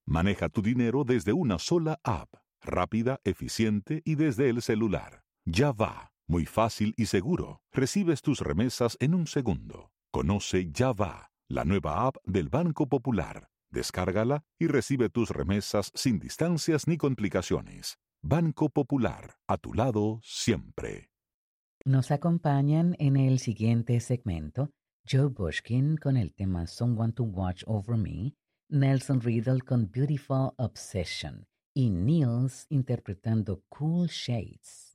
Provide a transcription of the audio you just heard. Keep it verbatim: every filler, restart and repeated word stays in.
Maneja tu dinero desde una sola app, rápida, eficiente y desde el celular. Ya va, muy fácil y seguro. Recibes tus remesas en un segundo. Conoce Ya va, la nueva app del Banco Popular. Descárgala y recibe tus remesas sin distancias ni complicaciones. Banco Popular, a tu lado siempre. Nos acompañan en el siguiente segmento Joe Bushkin con el tema Someone to Watch Over Me, Nelson Riddle con Beautiful Obsession y Niels interpretando Cool Shades.